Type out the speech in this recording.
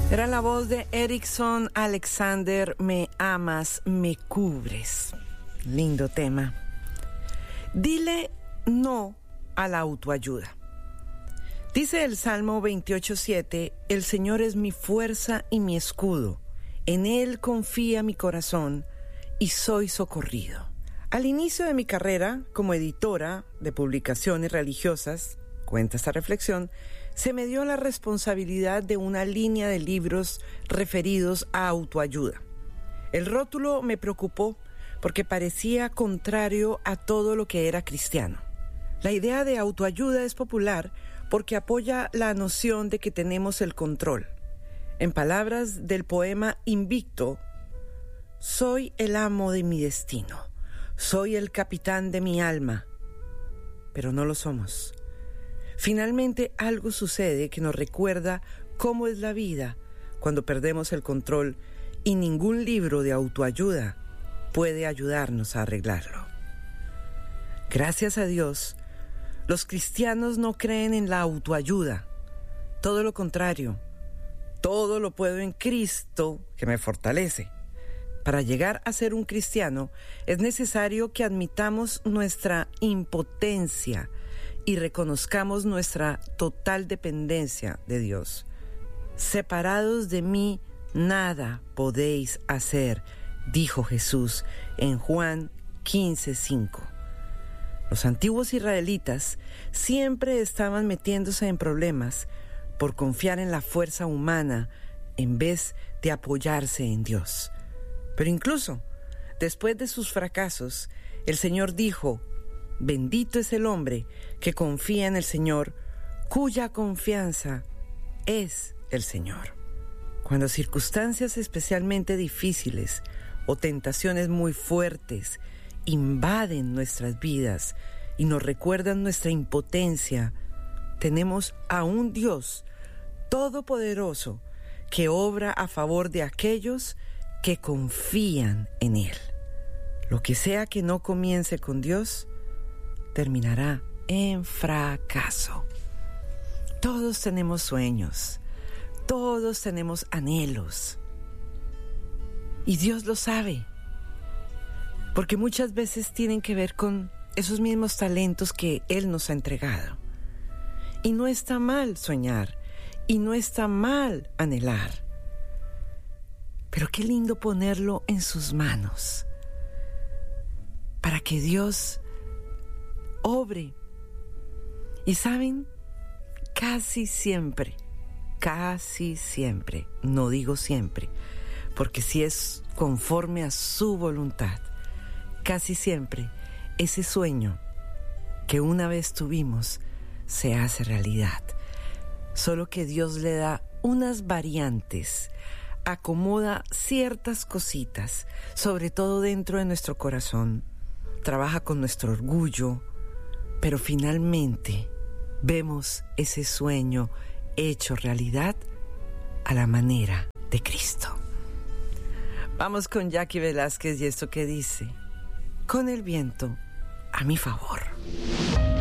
Era la voz de Erickson Alexander, Me amas, me cubres. Lindo tema. Dile no a la autoayuda. Dice el Salmo 28:7, el Señor es mi fuerza y mi escudo. En Él confía mi corazón y soy socorrido. Al inicio de mi carrera como editora de publicaciones religiosas, cuenta esta reflexión, se me dio la responsabilidad de una línea de libros referidos a autoayuda. El rótulo me preocupó porque parecía contrario a todo lo que era cristiano. La idea de autoayuda es popular porque apoya la noción de que tenemos el control. En palabras del poema Invicto, soy el amo de mi destino, soy el capitán de mi alma, pero no lo somos. Finalmente algo sucede que nos recuerda cómo es la vida cuando perdemos el control y ningún libro de autoayuda puede ayudarnos a arreglarlo. Gracias a Dios, los cristianos no creen en la autoayuda. Todo lo contrario, todo lo puedo en Cristo que me fortalece. Para llegar a ser un cristiano es necesario que admitamos nuestra impotencia y reconozcamos nuestra total dependencia de Dios. Separados de mí, nada podéis hacer, dijo Jesús en Juan 15:5. Los antiguos israelitas siempre estaban metiéndose en problemas por confiar en la fuerza humana en vez de apoyarse en Dios. Pero incluso después de sus fracasos, el Señor dijo: bendito es el hombre que confía en el Señor, cuya confianza es el Señor. Cuando circunstancias especialmente difíciles o tentaciones muy fuertes invaden nuestras vidas y nos recuerdan nuestra impotencia, tenemos a un Dios todopoderoso que obra a favor de aquellos que confían en Él. Lo que sea que no comience con Dios, terminará en fracaso. Todos tenemos sueños, todos tenemos anhelos. Y Dios lo sabe, porque muchas veces tienen que ver con esos mismos talentos que Él nos ha entregado. Y no está mal soñar, y no está mal anhelar. Pero qué lindo ponerlo en sus manos, para que Dios obre. Y saben, casi siempre, no digo siempre, porque si es conforme a su voluntad, casi siempre ese sueño que una vez tuvimos se hace realidad. Solo que Dios le da unas variantes, acomoda ciertas cositas, sobre todo dentro de nuestro corazón, trabaja con nuestro orgullo, pero finalmente vemos ese sueño hecho realidad a la manera de Cristo. Vamos con Jackie Velázquez y esto que dice: con el viento a mi favor.